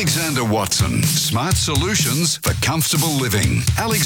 Alexander Watson. Smart solutions for comfortable living.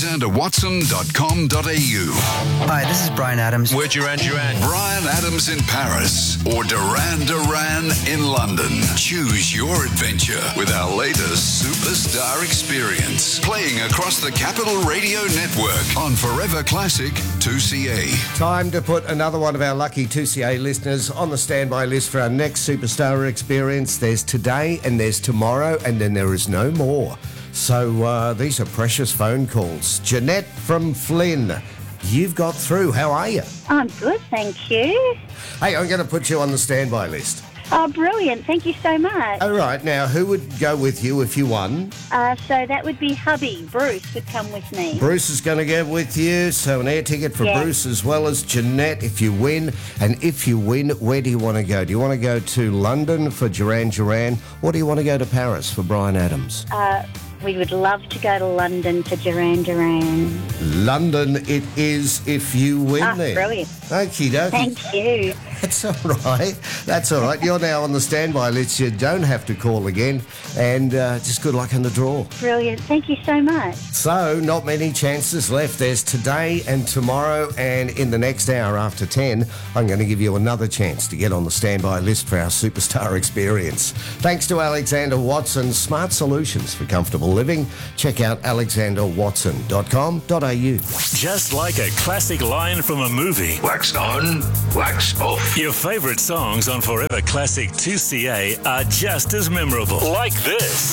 alexanderwatson.com.au. Hi, this is Brian Adams. We're Duran Duran. Brian Adams in Paris or Duran Duran in London. Choose your adventure with our latest Superstar Experience. Playing across the Capital Radio Network on Forever Classic 2CA. Time to put another one of our lucky 2CA listeners on the standby list for our next Superstar Experience. There's today and there's tomorrow and then there is no more. So these are precious phone calls. Jeanette from Flynn, you've got through. How are you? I'm good, thank you. Hey, I'm going to put you on the standby list. Oh, brilliant. Thank you so much. All right, now, who would go with you if you won? So that would be hubby. Bruce would come with me. Bruce is going to go with you, so an air ticket for Bruce as well as Jeanette if you win. And if you win, where do you want to go? Do you want to go to London for Duran Duran, or do you want to go to Paris for Brian Adams? We would love to go to London for Duran Duran. London it is if you win there. Brilliant. Okie dokie. Thank you. That's all right. That's all right. You're now on the standby list. You don't have to call again. And just good luck in the draw. Brilliant. Thank you so much. So, not many chances left. There's today and tomorrow, and in the next hour after 10, I'm going to give you another chance to get on the standby list for our Superstar Experience. Thanks to Alexander Watson, Smart Solutions for Comfortable Living. Check out alexanderwatson.com.au. Just like a classic line from a movie. Wax on, wax off. Your favourite songs on Forever Classic 2CA are just as memorable. Like this.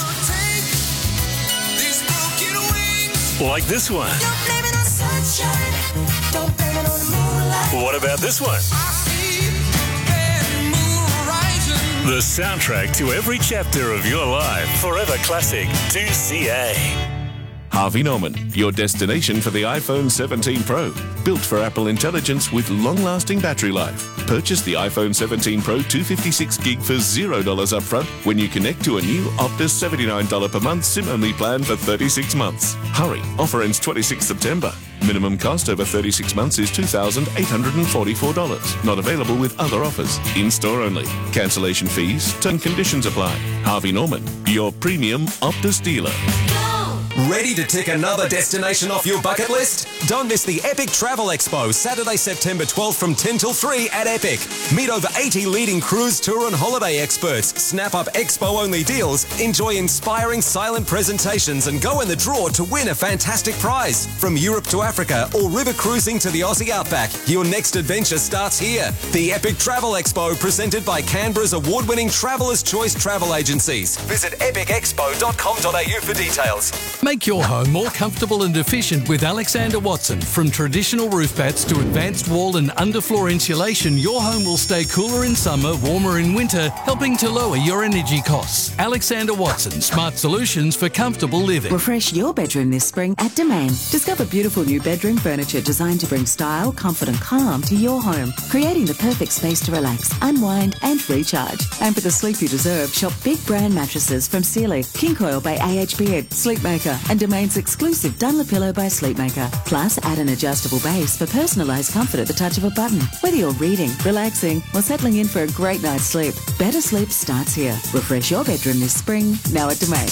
Like this one. What about this one? The soundtrack to every chapter of your life. Forever Classic 2CA. Harvey Norman, your destination for the iPhone 17 Pro. Built for Apple Intelligence with long-lasting battery life. Purchase the iPhone 17 Pro 256 gig for $0 upfront when you connect to a new Optus $79 per month SIM-only plan for 36 months. Hurry, offer ends 26 September. Minimum cost over 36 months is $2,844. Not available with other offers. In-store only. Cancellation fees, terms and conditions apply. Harvey Norman, your premium Optus dealer. Ready to tick another destination off your bucket list? Don't miss the Epic Travel Expo, Saturday, September 12th from 10 till 3 at Epic. Meet over 80 leading cruise, tour and holiday experts. Snap up expo-only deals, enjoy inspiring silent presentations and go in the draw to win a fantastic prize. From Europe to Africa or river cruising to the Aussie Outback, your next adventure starts here. The Epic Travel Expo, presented by Canberra's award-winning Traveller's Choice Travel Agencies. Visit epicexpo.com.au for details. Make your home more comfortable and efficient with Alexander Watson. From traditional roof pats to advanced wall and underfloor insulation, your home will stay cooler in summer, warmer in winter, helping to lower your energy costs. Alexander Watson, Smart Solutions for Comfortable Living. Refresh your bedroom this spring at Domain. Discover beautiful new bedroom furniture designed to bring style, comfort and calm to your home, creating the perfect space to relax, unwind and recharge. And for the sleep you deserve, shop big brand mattresses from Sealy, King Coil by AH Beard, Sleepmaker and Domain's exclusive Dunlopillow by Sleepmaker. Plus, add an adjustable base for personalised comfort at the touch of a button. Whether you're reading, relaxing or settling in for a great night's sleep, better sleep starts here. Refresh your bedroom this spring, now at Domain.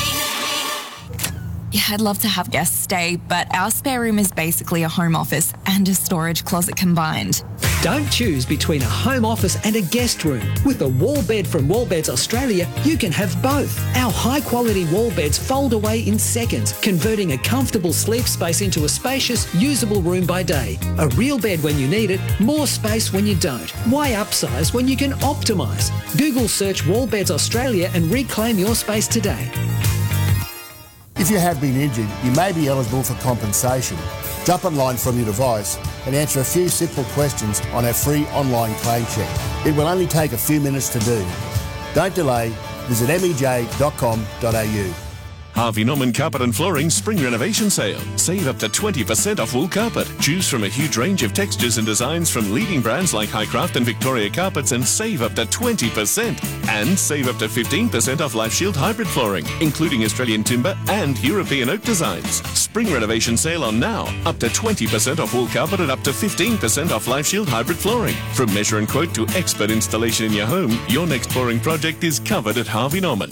Yeah, I'd love to have guests stay, but our spare room is basically a home office and a storage closet combined. Don't choose between a home office and a guest room. With the wall bed from Wallbeds Australia, you can have both. Our high-quality wall beds fold away in seconds, converting a comfortable sleep space into a spacious, usable room by day. A real bed when you need it, more space when you don't. Why upsize when you can optimise? Google search Wallbeds Australia and reclaim your space today. If you have been injured, you may be eligible for compensation. Jump online from your device and answer a few simple questions on our free online claim check. It will only take a few minutes to do. Don't delay. Visit mej.com.au. Harvey Norman Carpet and Flooring Spring Renovation Sale. Save up to 20% off wool carpet. Choose from a huge range of textures and designs from leading brands like Highcraft and Victoria Carpets and save up to 20%. And save up to 15% off Life Shield hybrid flooring, including Australian timber and European oak designs. Spring Renovation Sale on now. Up to 20% off wool carpet and up to 15% off Life Shield hybrid flooring. From measure and quote to expert installation in your home, your next flooring project is covered at Harvey Norman.